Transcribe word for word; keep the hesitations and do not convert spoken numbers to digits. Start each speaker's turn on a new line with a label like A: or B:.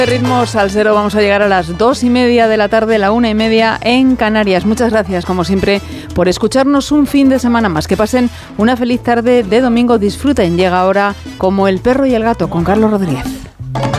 A: Ritmo Salsero, vamos a llegar a las dos y media de la tarde, la una y media en Canarias. Muchas gracias, como siempre, por escucharnos un fin de semana más. Que pasen una feliz tarde de domingo. Disfruten. Llega ahora Como el perro y el gato con Carlos Rodríguez.